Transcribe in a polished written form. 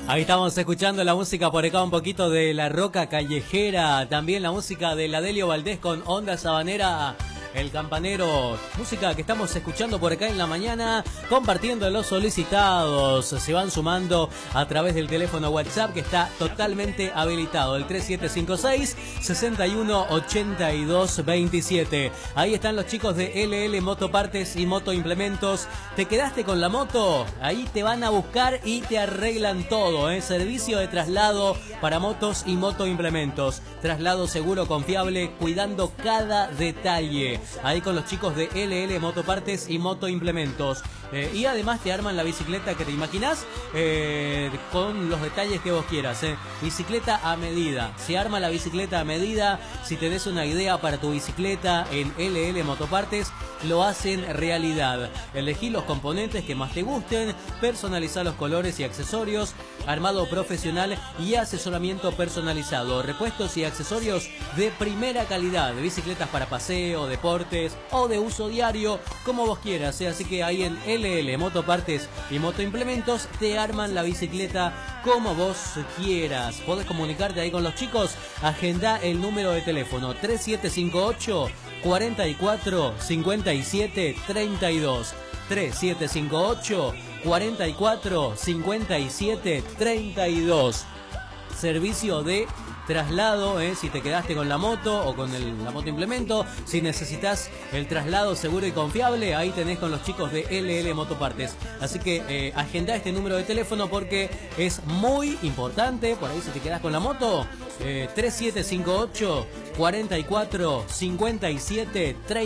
Ahí estamos escuchando la música por acá, un poquito de La Roca Callejera, también la música de Adelio Valdés con Onda Sabanera, El Campanero, música que estamos escuchando por acá en la mañana, compartiendo los solicitados, se van sumando a través del teléfono WhatsApp que está totalmente habilitado, el 3756-618227. Ahí están los chicos de LL Motopartes y Motoimplementos. ¿Te quedaste con la moto? Ahí te van a buscar y te arreglan todo, ¿eh? Servicio de traslado para motos y motoimplementos. Traslado seguro, confiable, cuidando cada detalle. Ahí con los chicos de LL Motopartes y Motoimplementos. Y además te arman la bicicleta que te imaginas, con los detalles que vos quieras. Bicicleta a medida. Se arma la bicicleta a medida. Si tenés una idea para tu bicicleta, en LL Motopartes lo hacen realidad. Elegí los componentes que más te gusten, personalizar los colores y accesorios, armado profesional y asesoramiento personalizado, repuestos y accesorios de primera calidad, bicicletas para paseo, deportes o de uso diario, como vos quieras. Así que ahí en LL Motopartes y Motoimplementos te arman la bicicleta como vos quieras. Podés comunicarte ahí con los chicos, agenda el número de teléfono 3758 44 57 32, 3758 44 57 32. Servicio de traslado, si te quedaste con la moto o con la moto implemento, si necesitas el traslado seguro y confiable, ahí tenés con los chicos de LL Motopartes. Así que agenda este número de teléfono porque es muy importante. Por ahí si te quedás con la moto, 3758 44 57 32.